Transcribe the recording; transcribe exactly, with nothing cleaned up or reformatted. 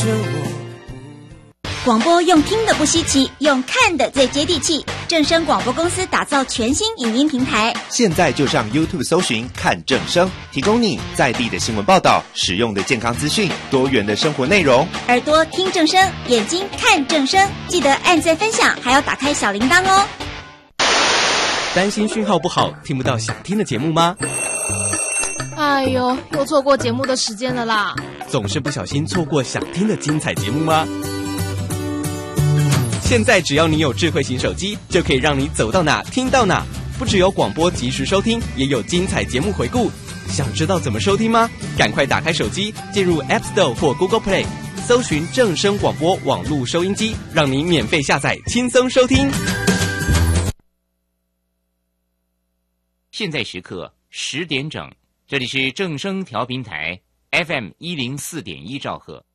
广播用听的不稀奇，用看的最接地气。正声广播公司打造全新影音平台， 现在就上 YouTube 搜寻看正声，提供你在地的新闻报道、实用的健康资讯、多元的生活内容。 耳朵听正声，眼睛看正声，记得按赞分享，还要打开小铃铛哦。 担心讯号不好，听不到想听的节目吗？ 哎呦，又错过节目的时间了啦！ 总是不小心错过想听的精彩节目吗？现在只要你有智慧型手机，就可以让你走到哪听到哪。不只有广播及时收听，也有精彩节目回顾。想知道怎么收听吗？赶快打开手机，进入 App Store 或 Google Play， 搜寻正声广播网络收音机，让你免费下载，轻松收听。 现在时刻十点整，这里是正声调频台 F M 一零四点一兆赫。